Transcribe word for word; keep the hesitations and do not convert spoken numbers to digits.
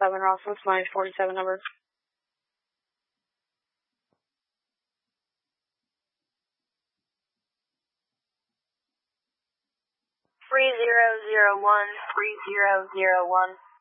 seven, Ross. What's my forty-seven number? Three zero zero one three zero zero one.